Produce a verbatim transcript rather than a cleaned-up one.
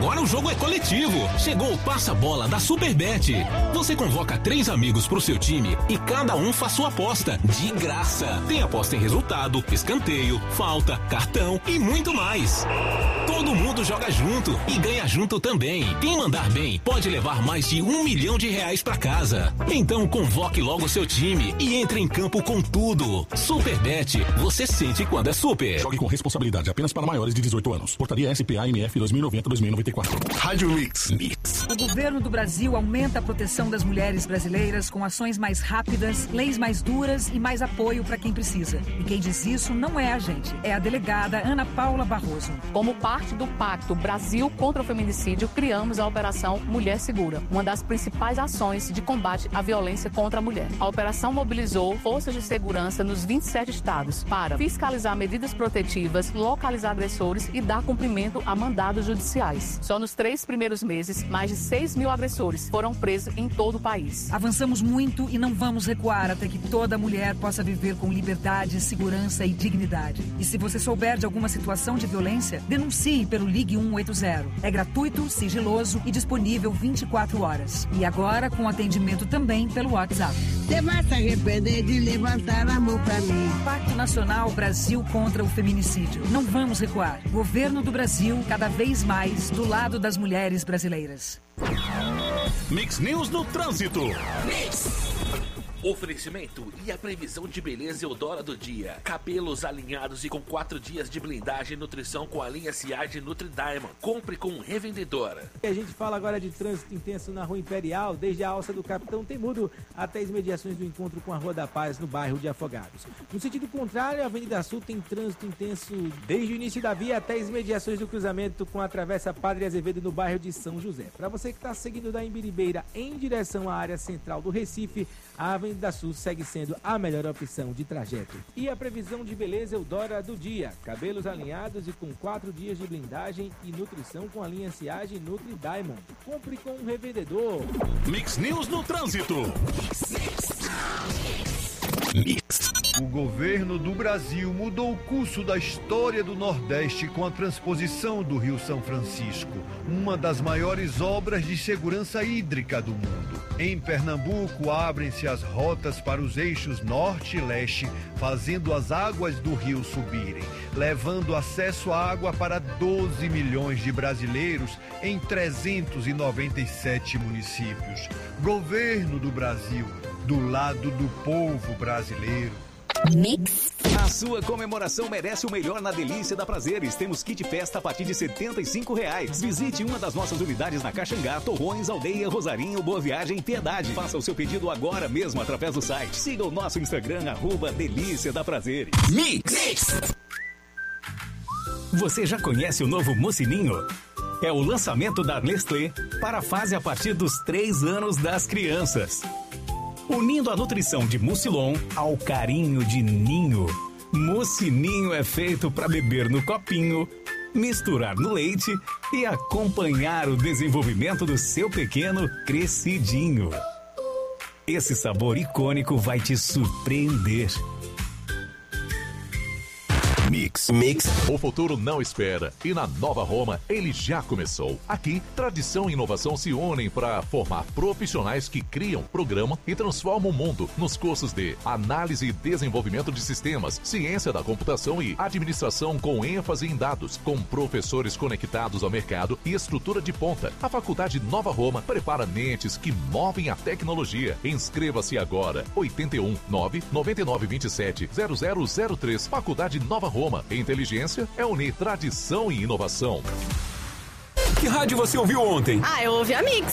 Agora o jogo é coletivo. Chegou o Passa-Bola da Superbet. Você convoca três amigos pro seu time e cada um faz sua aposta de graça. Tem aposta em resultado, escanteio, falta, cartão e muito mais. Todo mundo joga junto e ganha junto também. Quem mandar bem pode levar mais de um milhão de reais pra casa. Então convoque logo seu time e entre em campo com tudo. Superbet, você sente quando é super. Jogue com responsabilidade apenas para maiores de dezoito anos. Portaria S P A M F dois mil e noventa a dois mil e noventa e quatro. Rádio Mix. Mix. O governo do Brasil aumenta a proteção das mulheres brasileiras com ações mais rápidas, leis mais duras e mais apoio para quem precisa. E quem diz isso não é a gente, é a delegada Ana Paula Barroso. Como parte do Pacto Brasil contra o Feminicídio, criamos a Operação Mulher Segura, uma das principais ações de combate à violência contra a mulher. A operação mobilizou forças de segurança nos vinte e sete estados para fiscalizar medidas protetivas, localizar agressores e dar cumprimento a mandados judiciais. Só nos três primeiros meses, mais de seis mil agressores foram presos em todo o país. Avançamos muito e não vamos recuar até que toda mulher possa viver com liberdade, segurança e dignidade. E se você souber de alguma situação de violência, denuncie pelo Ligue um oito zero. É gratuito, sigiloso e disponível vinte e quatro horas. E agora com atendimento também pelo WhatsApp. Você vai se arrepender de levantar a mão pra mim. Pacto Nacional Brasil contra o Feminicídio. Não vamos recuar. Governo do Brasil, cada vez mais do lado das mulheres brasileiras. Mix News no Trânsito. Mix. Oferecimento e a previsão de beleza Eudora do dia. Cabelos alinhados e com quatro dias de blindagem e nutrição com a linha Ciage Nutri Diamond. Compre com revendedora. A gente fala agora de trânsito intenso na Rua Imperial, desde a alça do Capitão Temudo até as mediações do encontro com a Rua da Paz, no bairro de Afogados. No sentido contrário, a Avenida Sul tem trânsito intenso desde o início da via até as mediações do cruzamento com a Travessa Padre Azevedo, no bairro de São José. Para você que está seguindo da Imbiribeira em direção à área central do Recife, a Avenida da Sul segue sendo a melhor opção de trajeto. E a previsão de beleza Eudora do dia. Cabelos alinhados e com quatro dias de blindagem e nutrição com a linha Ciage Nutri Diamond. Compre com um revendedor. Mix News no Trânsito. Mix. O governo do Brasil mudou o curso da história do Nordeste com a transposição do Rio São Francisco, uma das maiores obras de segurança hídrica do mundo. Em Pernambuco, abrem-se as rotas para os eixos norte e leste, fazendo as águas do rio subirem, levando acesso à água para doze milhões de brasileiros em trezentos e noventa e sete municípios. Governo do Brasil, do lado do povo brasileiro. Mix. A sua comemoração merece o melhor na Delícia da Prazeres. Temos kit festa a partir de setenta e cinco reais. Visite uma das nossas unidades na Caxangá, Torrões, Aldeia, Rosarinho, Boa Viagem e Piedade. Faça o seu pedido agora mesmo através do site. Siga o nosso Instagram, arroba Delícia da Prazeres. Mix. Mix. Você já conhece o novo Mocininho? É o lançamento da Nestlé para a fase a partir dos três anos das crianças. Unindo a nutrição de Mucilon ao carinho de Ninho. Mocininho é feito para beber no copinho, misturar no leite e acompanhar o desenvolvimento do seu pequeno crescidinho. Esse sabor icônico vai te surpreender. Mix. Mix. O futuro não espera e na Nova Roma ele já começou. Aqui, tradição e inovação se unem para formar profissionais que criam, programam e transformam o mundo nos cursos de análise e desenvolvimento de sistemas, ciência da computação e administração com ênfase em dados, com professores conectados ao mercado e estrutura de ponta. A Faculdade Nova Roma prepara mentes que movem a tecnologia. Inscreva-se agora. oito um nove nove nove dois sete zero zero zero três. Faculdade Nova Roma. Inteligência é unir tradição e inovação. Que rádio você ouviu ontem? Ah, eu ouvi a Mix.